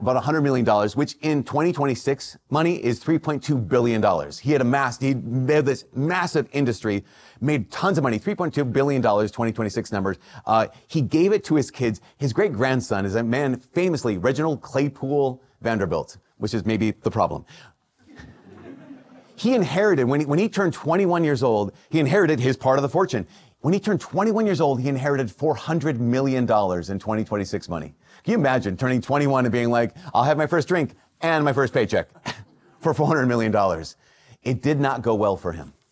about $100 million, which in 2026 money is $3.2 billion. He made this massive industry, made tons of money, $3.2 billion, 2026 numbers. He gave it to his kids. His great grandson is a man famously, Reginald Claypool Vanderbilt, which is maybe the problem. He inherited, when he turned 21 years old, he inherited his part of the fortune. When he turned 21 years old, he inherited $400 million in 2026 money. Can you imagine turning 21 and being like, I'll have my first drink and my first paycheck for $400 million? It did not go well for him.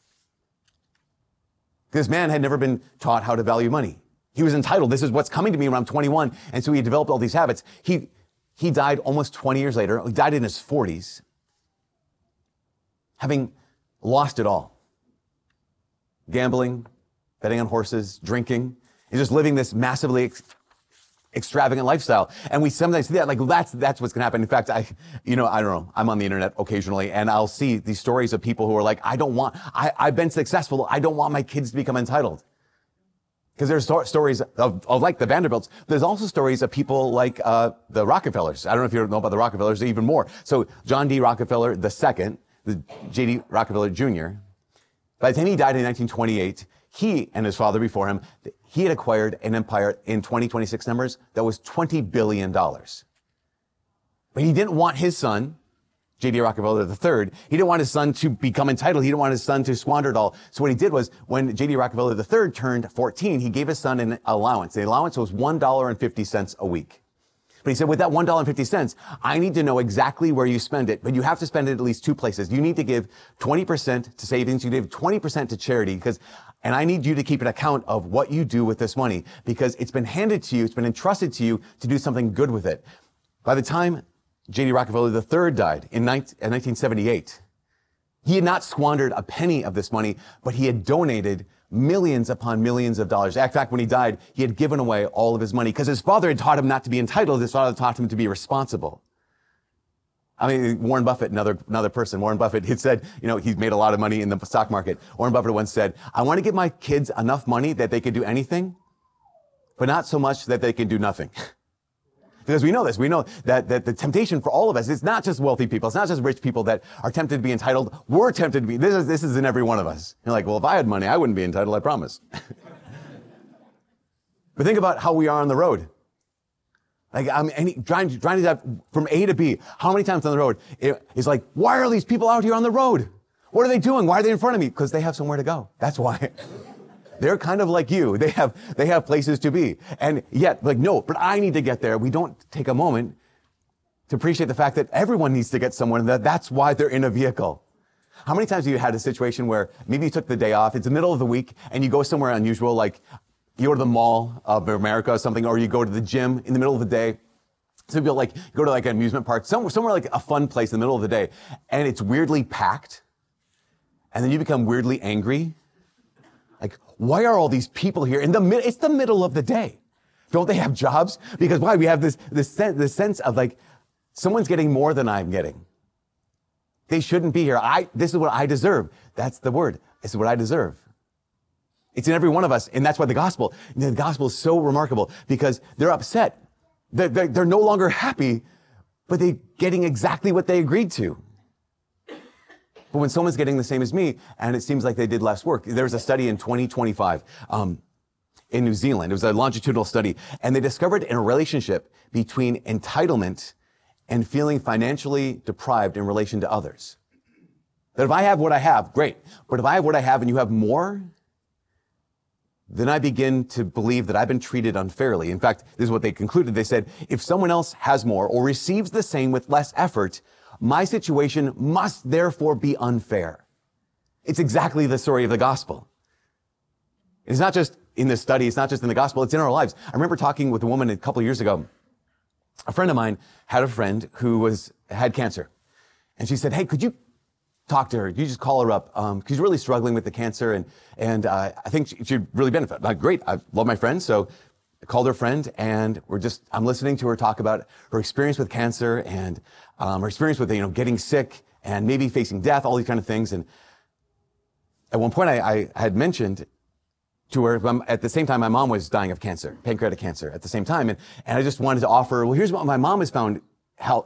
This man had never been taught how to value money. He was entitled. This is what's coming to me when I'm 21. And so he developed all these habits. He died almost 20 years later. He died in his 40s, having lost it all. Gambling, betting on horses, drinking, and just living this extravagant lifestyle. And we sometimes see that, like, that's what's going to happen. In fact, I don't know, I'm on the internet occasionally and I'll see these stories of people who are like, I've been successful. I don't want my kids to become entitled. Because there's stories of like the Vanderbilts. There's also stories of people like, the Rockefellers. I don't know if you know about the Rockefellers, even more. So John D. Rockefeller II, the J.D. Rockefeller Jr., by the time he died in 1928, he and his father before him, he had acquired an empire in 2026 numbers that was $20 billion. But he didn't want his son, J.D. Rockefeller III, he didn't want his son to become entitled. He didn't want his son to squander it all. So what he did was, when J.D. Rockefeller III turned 14, he gave his son an allowance. The allowance was $1.50 a week. But he said, with that $1.50, I need to know exactly where you spend it, but you have to spend it at least two places. You need to give 20% to savings, you give 20% to charity, and I need you to keep an account of what you do with this money, because it's been handed to you, it's been entrusted to you to do something good with it. By the time J.D. Rockefeller III died in 1978, he had not squandered a penny of this money, but he had donated millions upon millions of dollars. In fact, when he died, he had given away all of his money because his father had taught him not to be entitled. His father taught him to be responsible. I mean, Warren Buffett, another person, Warren Buffett, he said, he's made a lot of money in the stock market. Warren Buffett once said, I want to give my kids enough money that they could do anything, but not so much that they can do nothing. Because we know this. We know that the temptation for all of us, it's not just wealthy people. It's not just rich people that are tempted to be entitled. We're tempted to be. This is in every one of us. You're like, well, if I had money, I wouldn't be entitled, I promise. But think about how we are on the road. Like, trying to get from A to B. How many times on the road? It's like, why are these people out here on the road? What are they doing? Why are they in front of me? Because they have somewhere to go. That's why. They're kind of like you. They have places to be. And yet, like, no, but I need to get there. We don't take a moment to appreciate the fact that everyone needs to get somewhere, and that's why they're in a vehicle. How many times have you had a situation where maybe you took the day off, it's the middle of the week, and you go somewhere unusual, like you go to the Mall of America or something, or you go to the gym in the middle of the day. Some people go to like an amusement park, somewhere like a fun place in the middle of the day, and it's weirdly packed, and then you become weirdly angry. Like, why are all these people here in it's the middle of the day? Don't they have jobs? Because why? We have this sense of like, someone's getting more than I'm getting. They shouldn't be here. This is what I deserve. That's the word. This is what I deserve. It's in every one of us. And that's why the gospel is so remarkable, because they're upset. They're no longer happy, but they're getting exactly what they agreed to. But when someone's getting the same as me, and it seems like they did less work, there was a study in 2025 in New Zealand. It was a longitudinal study, and they discovered a relationship between entitlement and feeling financially deprived in relation to others. That if I have what I have, great. But if I have what I have and you have more, then I begin to believe that I've been treated unfairly. In fact, this is what they concluded. They said, if someone else has more or receives the same with less effort, my situation must therefore be unfair. It's exactly the story of the gospel. It's not just in this study. It's not just in the gospel. It's in our lives. I remember talking with a woman a couple of years ago. A friend of mine had a friend who had cancer. And she said, hey, could you talk to her? You just call her up. She's really struggling with the cancer. And I think she'd really benefit. I'm like, great. I love my friend. So I called her friend, and I'm listening to her talk about her experience with cancer and her experience with, getting sick and maybe facing death, all these kind of things. And at one point I had mentioned to her, at the same time, my mom was dying of cancer, pancreatic cancer at the same time. And I just wanted to offer, well, here's what my mom has found